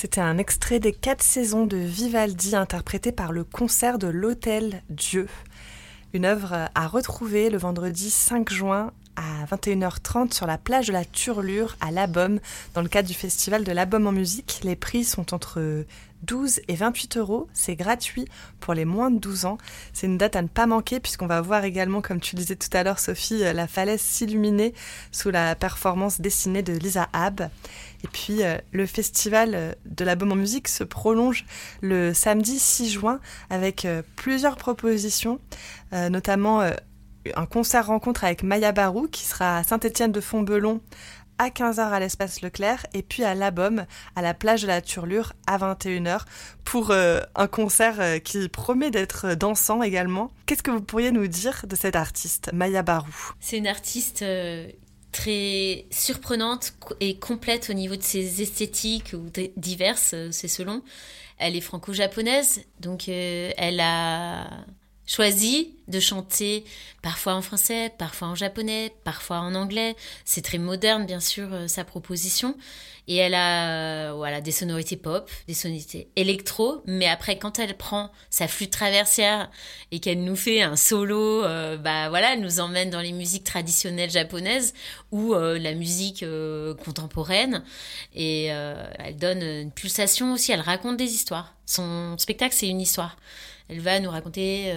C'était un extrait des 4 saisons de Vivaldi interprété par le concert de l'Hôtel Dieu. Une œuvre à retrouver le vendredi 5 juin à 21h30 sur la plage de la Turlure à l'Abom dans le cadre du festival de l'Abom en musique. Les prix sont entre 12 et 28 euros. C'est gratuit pour les moins de 12 ans. C'est une date à ne pas manquer puisqu'on va voir également, comme tu disais tout à l'heure Sophie, la falaise s'illuminer sous la performance dessinée de Lisa Habb. Et puis le festival de l'Abom en musique se prolonge le samedi 6 juin avec plusieurs propositions, notamment un concert-rencontre avec Maya Barou qui sera à Saint-Étienne-de-Fontbellon à 15h à l'espace Leclerc et puis à l'Abom, à la plage de la Turlure à 21h pour un concert qui promet d'être dansant également. Qu'est-ce que vous pourriez nous dire de cette artiste, Maya Barou ? C'est une artiste très surprenante et complète au niveau de ses esthétiques ou diverses, c'est selon. Elle est franco-japonaise, donc elle a choisi de chanter parfois en français, parfois en japonais, parfois en anglais. C'est très moderne, bien sûr, sa proposition. Et elle a des sonorités pop, des sonorités électro. Mais après, quand elle prend sa flûte traversière et qu'elle nous fait un solo, elle nous emmène dans les musiques traditionnelles japonaises ou la musique contemporaine. Et elle donne une pulsation aussi. Elle raconte des histoires. Son spectacle, c'est une histoire. Elle va nous raconter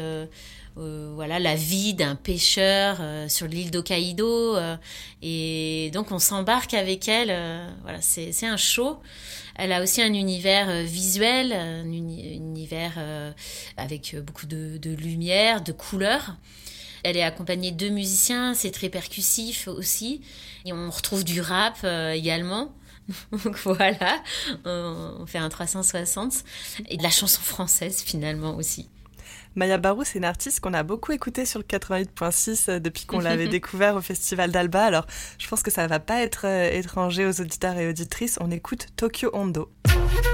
la vie d'un pêcheur sur l'île d'Hokkaido. Et donc, on s'embarque avec elle. C'est un show. Elle a aussi un univers visuel, un univers avec beaucoup de lumière, de couleurs. Elle est accompagnée de 2 musiciens. C'est très percussif aussi. Et on retrouve du rap également. Donc voilà, on fait un 360 et de la chanson française finalement aussi. Maya Barou, c'est une artiste qu'on a beaucoup écoutée sur le 88.6 depuis qu'on l'avait découvert au Festival d'Alba. Alors, je pense que ça ne va pas être étranger aux auditeurs et auditrices. On écoute Tokyo Hondo.